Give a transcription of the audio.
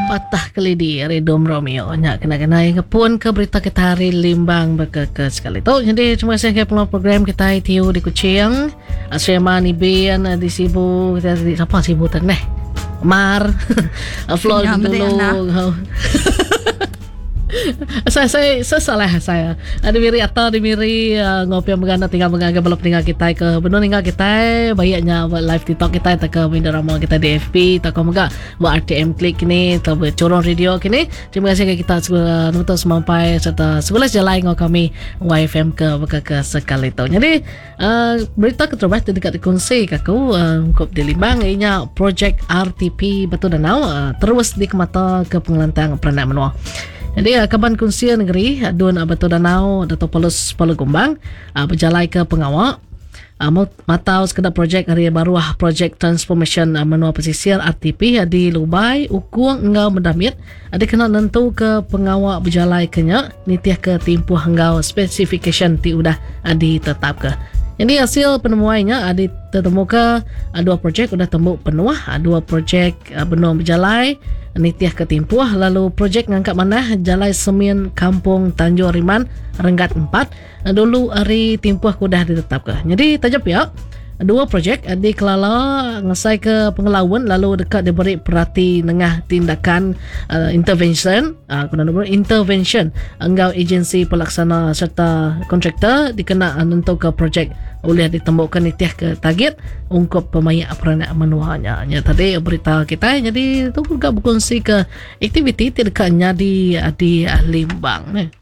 Patah kelidi Redom Romeo Nyak kena-kena yang pun ke berita kita hari limbang berkeke sekali tu. Jadi terima kasih ke peluang program kita ITU di Kuching. Asrama ni Ben di Sibu kita siapa Sibu tak neh. Mar. Floor dulu. Saya salah saya. Ada miri atau di miri ngopi menggana tinggal mengaga belum tinggal kita ke benar tinggal kita banyaknya live TikTok kita tak ke Mindarama kita di FB tak ke menga buat RTM klik ni tak corong radio kini. Terima kasih ke kita untuk semampai serta sebelas jalan ngau kami YFM ke sekali tu. Jadi berita keterbaik dekat dikongsi kaku kop di Limbang ianya projek RTP Batu Danau terus dikemata ke pengelantang peranak menua. Jadi Kaban Kunsia Negeri Dun Batu Danau Dato' Paulus Gombang berjalai ke pengawak matau sekedar projek hari baruah projek transformation menua pesisir RTP di Lubai ukuang engau mendamit ada kena nentu ke pengawak berjalai kenya nitiah ke timpuh engau specification ti udah ditetap ke. Jadi hasil penemuannya ada ditemukan dua projek sudah temu penuh, dua projek benua berjalai nitiah ketimpuh, lalu projek ngangkat mana Jalai Semin Kampung Tanjung Riman Renggat 4 dulu hari timpuh kudah ditetapkan. Jadi tajap ya dua projek di Kelala ngesai ke pengelauan lalu dekat diberi perhati nengah tindakan intervention intervention enggau agensi pelaksana serta kontraktor dikena nentu ke projek boleh ditemukan nitiah ke target ungkup pemayak peranak menuanya. Tadi berita kita jadi itu juga berkongsi ke aktiviti dekatnya di Limbang.